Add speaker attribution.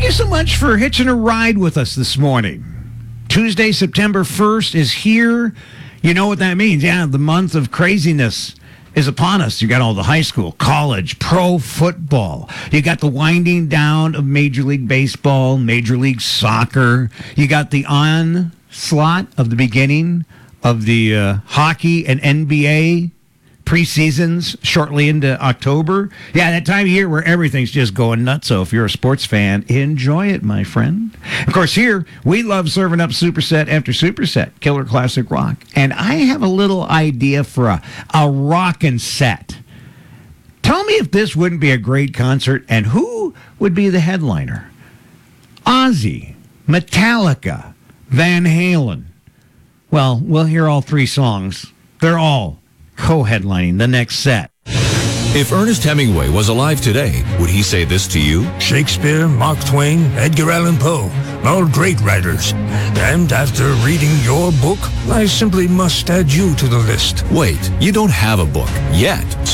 Speaker 1: you so much for hitching a ride with us this morning. Tuesday, September 1st is here. You know what that means. Yeah, the month of craziness is upon us. You got all the high school, college, pro football. You got the winding down of Major League Baseball, Major League Soccer. You got the onslaught of the beginning of the hockey and NBA preseasons shortly into October. Yeah, that time of year where everything's just going nuts. So if you're a sports fan, enjoy it, my friend. Of course, here, we love serving up superset after superset, killer classic rock. And I have a little idea for a rockin' set. Tell me if this wouldn't be a great concert, and who would be the headliner? Ozzy, Metallica, Van Halen. Well, we'll hear all three songs. They're all co-headlining the next set.
Speaker 2: If Ernest Hemingway was alive today, would he say this to you?
Speaker 3: Shakespeare, Mark Twain, Edgar Allan Poe, all great writers. And after reading your book, I simply must add you to the list.
Speaker 2: Wait, you don't have a book yet.